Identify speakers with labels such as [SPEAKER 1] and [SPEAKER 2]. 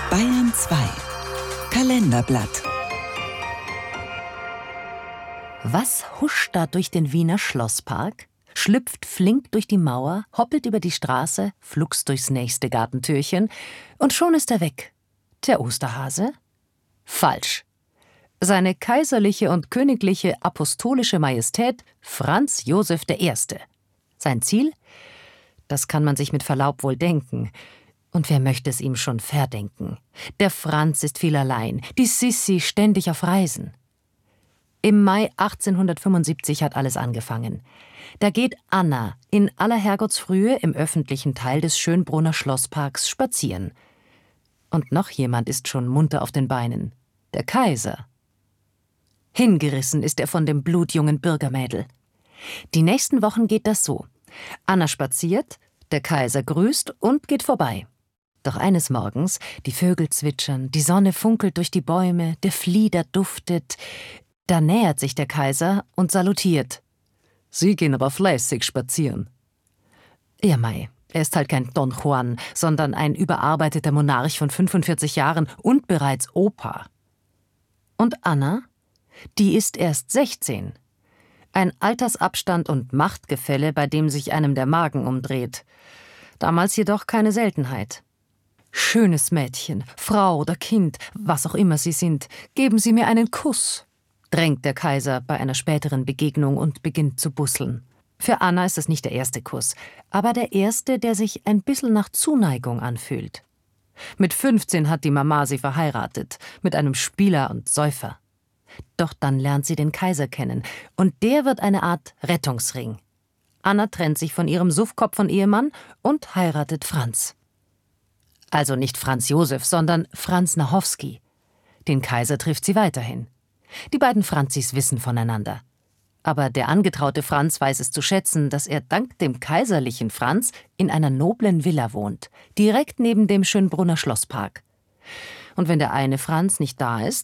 [SPEAKER 1] Bayern 2 Kalenderblatt.
[SPEAKER 2] Was huscht da durch den Wiener Schlosspark? Schlüpft flink durch die Mauer, hoppelt über die Straße, flugs durchs nächste Gartentürchen und schon ist er weg. Der Osterhase? Falsch. Seine kaiserliche und königliche apostolische Majestät Franz Josef I. Sein Ziel? Das kann man sich mit Verlaub wohl denken. Und wer möchte es ihm schon verdenken? Der Franz ist viel allein, die Sissi ständig auf Reisen. Im Mai 1875 hat alles angefangen. Da geht Anna in aller Herrgottsfrühe im öffentlichen Teil des Schönbrunner Schlossparks spazieren. Und noch jemand ist schon munter auf den Beinen. Der Kaiser. Hingerissen ist er von dem blutjungen Bürgermädel. Die nächsten Wochen geht das so. Anna spaziert, der Kaiser grüßt und geht vorbei. Doch eines Morgens, die Vögel zwitschern, die Sonne funkelt durch die Bäume, der Flieder duftet. Da nähert sich der Kaiser und salutiert. »Sie gehen aber fleißig spazieren.« Ja, mei, er ist halt kein Don Juan, sondern ein überarbeiteter Monarch von 45 Jahren und bereits Opa. Und Anna? Die ist erst 16. Ein Altersabstand und Machtgefälle, bei dem sich einem der Magen umdreht. Damals jedoch keine Seltenheit. »Schönes Mädchen, Frau oder Kind, was auch immer Sie sind, geben Sie mir einen Kuss«, drängt der Kaiser bei einer späteren Begegnung und beginnt zu busseln. Für Anna ist es nicht der erste Kuss, aber der erste, der sich ein bisschen nach Zuneigung anfühlt. Mit 15 hat die Mama sie verheiratet, mit einem Spieler und Säufer. Doch dann lernt sie den Kaiser kennen, und der wird eine Art Rettungsring. Anna trennt sich von ihrem Suffkopf von Ehemann und heiratet Franz. Also nicht Franz Josef, sondern Franz Nachowski. Den Kaiser trifft sie weiterhin. Die beiden Franzis wissen voneinander. Aber der angetraute Franz weiß es zu schätzen, dass er dank dem kaiserlichen Franz in einer noblen Villa wohnt, direkt neben dem Schönbrunner Schlosspark. Und wenn der eine Franz nicht da ist,